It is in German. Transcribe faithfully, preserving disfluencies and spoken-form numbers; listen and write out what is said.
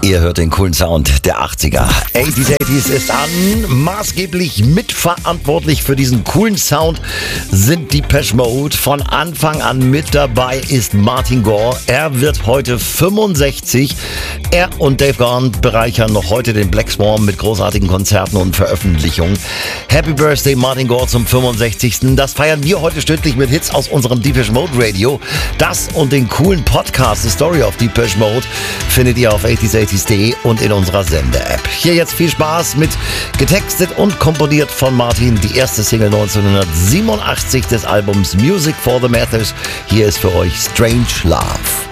Ihr hört den coolen Sound der achtziger. achtziger achtziger ist an. Maßgeblich mitverantwortlich für diesen coolen Sound sind Depeche Mode. Von Anfang an mit dabei ist Martin Gore. Er wird heute fünfundsechzig. Er und Dave Gahan bereichern noch heute den Black Swan mit großartigen Konzerten und Veröffentlichungen. Happy Birthday Martin Gore zum fünfundsechzigsten. Das feiern wir heute stündlich mit Hits aus unserem Depeche Mode Radio. Das und den coolen Podcast The Story of Depeche Mode findet ihr auf achtziger achtziger punkt de und in unserer Sende-App. Hier jetzt viel Spaß mit getextet und komponiert von Martin, die erste Single neunzehnhundertsiebenundachtzig des Albums Music for the Masses. Hier ist für euch Strange Love.